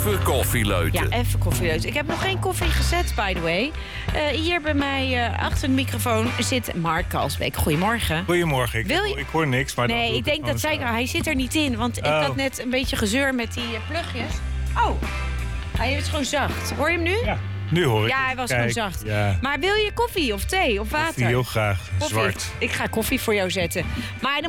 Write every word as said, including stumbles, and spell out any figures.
Even koffieleuten. Ja, even koffieleuten. Ik heb nog geen koffie gezet, by the way. Uh, hier bij mij uh, achter de microfoon zit Mark Kalsbeek. Goedemorgen. Goedemorgen. Ik, Wil je... ik hoor niks. Maar nee, ik denk dat zij... Hij zit er niet in, want oh. ik had net een beetje gezeur met die uh, plugjes. Oh, hij is gewoon zacht. Hoor je hem nu? Ja. Nu hoor ik. Ja, hij was Kijk, gewoon zacht. Ja. Maar wil je koffie of thee of water? Koffie, heel graag. Koffie. Zwart. Ik ga koffie voor jou zetten. Maar